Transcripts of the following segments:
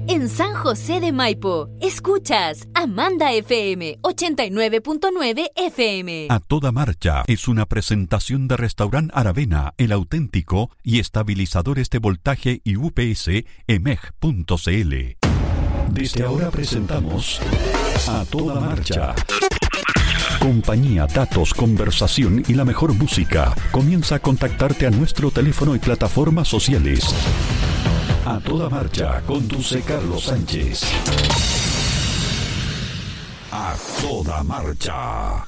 En San José de Maipo, escuchas Amanda FM 89.9 FM. A Toda Marcha es una presentación de Restaurant Aravena, El Auténtico y estabilizadores de voltaje y UPS emeg.cl. Desde ahora presentamos A Toda Marcha. Compañía, datos, conversación y la mejor música. Comienza a contactarte a nuestro teléfono y plataformas sociales. A Toda Marcha, conduce Carlos Sánchez. A Toda Marcha.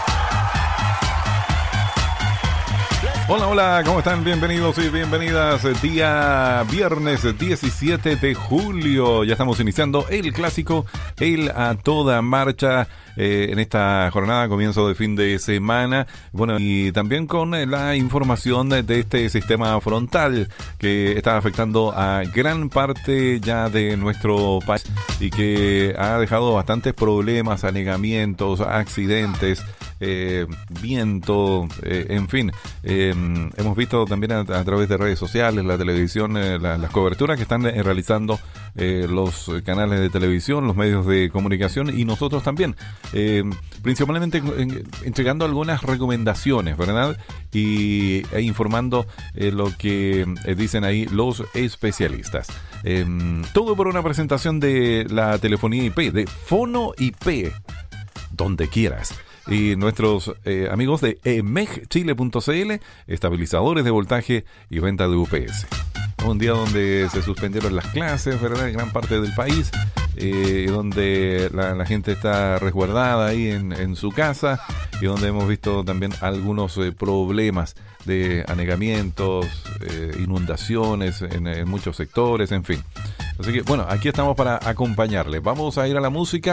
Hola, hola, ¿cómo están? Bienvenidos y bienvenidas. Día viernes 17 de julio. Ya estamos iniciando el clásico, el A Toda Marcha. En esta jornada, comienzo de fin de semana, bueno, y también con la información de este sistema frontal que está afectando a gran parte ya de nuestro país y que ha dejado bastantes problemas, anegamientos, accidentes, viento, en fin. Hemos visto también a través de redes sociales, la televisión, las coberturas que están realizando los canales de televisión, los medios de comunicación y nosotros también. Principalmente entregando algunas recomendaciones, ¿verdad? E informando lo que dicen ahí los especialistas. Todo por una presentación de la telefonía IP, de Fono IP, donde quieras. Y nuestros amigos de emegchile.cl, estabilizadores de voltaje y venta de UPS. Un día donde se suspendieron las clases, ¿verdad? En gran parte del país, donde la gente está resguardada ahí en su casa y donde hemos visto también algunos problemas de anegamientos, inundaciones en muchos sectores, en fin. Así que, bueno, aquí estamos para acompañarles. Vamos a ir a la música